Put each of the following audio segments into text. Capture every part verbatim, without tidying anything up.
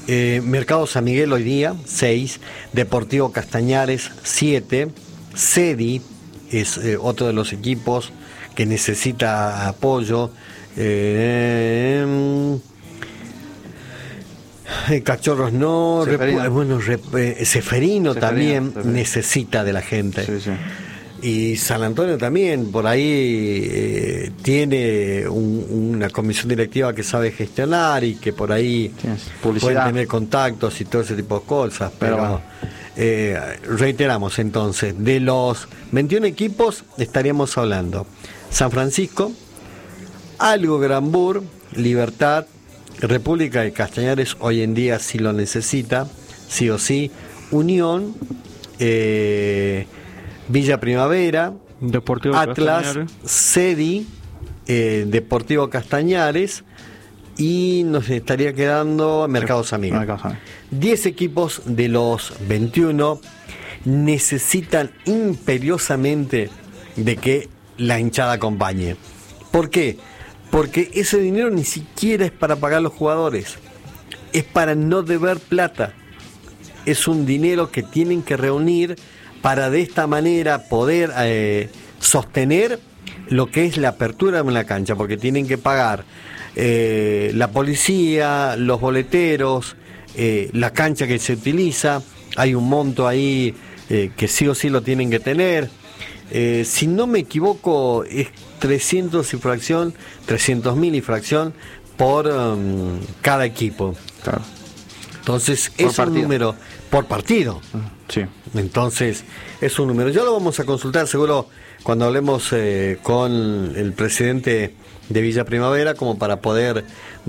Eh, Mercado San Miguel hoy día, seis. Deportivo Castañares, siete. Cedi es eh, otro de los equipos que necesita apoyo. Eh, eh, Cachorros no. Seferino, Repu- bueno, Rep- eh, Seferino, Seferino también Seferino. necesita de la gente. Sí, sí. Y San Antonio también, por ahí eh, tiene un- una comisión directiva que sabe gestionar y que por ahí Tienes pueden publicidad. tener contactos y todo ese tipo de cosas. Pero, Pero bueno. eh, reiteramos entonces, de los veintiún equipos estaríamos hablando San Francisco, algo Granbur, Libertad, República de Castañares hoy en día sí lo necesita, sí o sí, Unión, eh, Villa Primavera, Deportivo Atlas, Castañares. Cedi, eh, Deportivo Castañares y nos estaría quedando Mercado San Miguel. Mercado San Miguel. diez equipos de los veintiuno necesitan imperiosamente de que la hinchada acompañe. ¿Por qué? Porque ese dinero ni siquiera es para pagar los jugadores, es para no deber plata. Es un dinero que tienen que reunir para de esta manera poder eh, sostener lo que es la apertura de una cancha, porque tienen que pagar eh, la policía, los boleteros, eh, la cancha que se utiliza, hay un monto ahí eh, que sí o sí lo tienen que tener. Eh, si no me equivoco, es trescientos y fracción, trescientos mil y fracción por um, cada equipo. Claro. Entonces Por es partido. un número por partido. Sí. Entonces es un número. Ya lo vamos a consultar seguro cuando hablemos eh, con el presidente de Villa Primavera, como para poder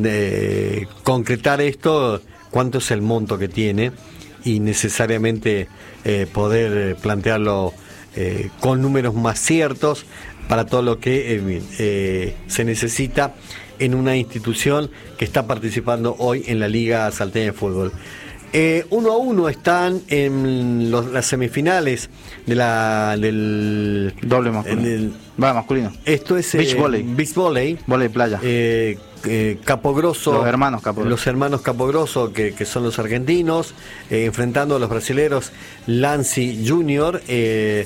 de, concretar esto, cuánto es el monto que tiene y necesariamente eh, poder plantearlo eh, con números más ciertos para todo lo que eh, eh, se necesita en una institución que está participando hoy en la Liga Salteña de Fútbol. Eh, uno a uno están en los, las semifinales de la del Doble masculino. del- Va, masculino. esto es Beach eh, volley. beach volley. Voley playa. Eh, eh, Capogrosso, Los hermanos Capogrosso. los hermanos Capogrosso, que, que son los argentinos, eh, enfrentando a los brasileros Lancy Junior, eh,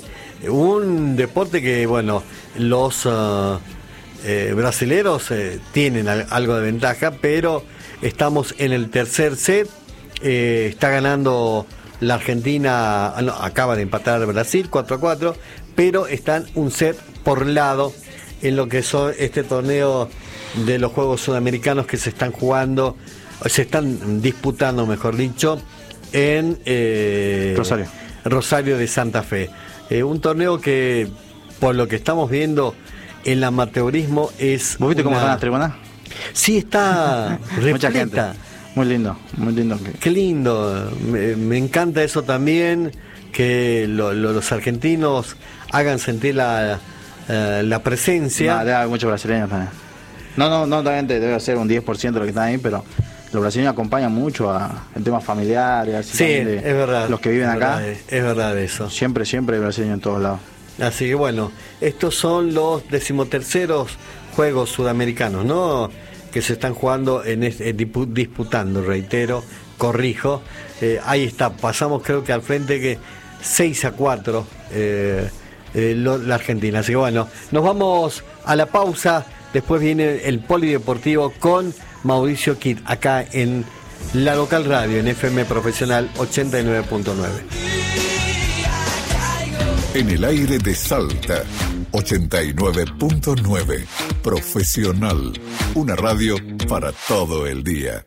un deporte que, bueno, los uh, eh, brasileros eh, tienen al- algo de ventaja, pero estamos en el tercer set. Eh, está ganando la Argentina, ah, no, acaba de empatar Brasil cuatro a cuatro, pero están un set por lado en lo que son este torneo de los Juegos Sudamericanos que se están jugando, se están disputando, mejor dicho, en eh, Rosario. Rosario de Santa Fe. Eh, un torneo que, por lo que estamos viendo, el amateurismo es... ¿Vos viste cómo una- están las tribunas? Sí, está Mucha gente. repleta. Muy lindo, muy lindo. Qué lindo, me, me encanta eso también, que lo- lo- los argentinos hagan sentir la, eh, la presencia. No, debe haber muchos brasileños también. No, no, no, también debe ser un diez por ciento de lo que están ahí, pero los brasileños acompañan mucho a el tema familiar. y así Sí, también de es verdad. Los que viven es acá, verdad, es verdad eso. siempre, siempre hay brasileños en todos lados. Así que bueno, estos son los decimoterceros Juegos Sudamericanos, ¿no? Que se están jugando, en este, eh, dipu- disputando, reitero, corrijo. Eh, ahí está, pasamos creo que al frente que seis a cuatro eh, eh, lo- la Argentina. Así que bueno, nos vamos a la pausa, después viene el Polideportivo con Mauricio Kidd, acá en la local radio, en F M Profesional ochenta y nueve punto nueve. En el aire de Salta, ochenta y nueve punto nueve. Profesional. Una radio para todo el día.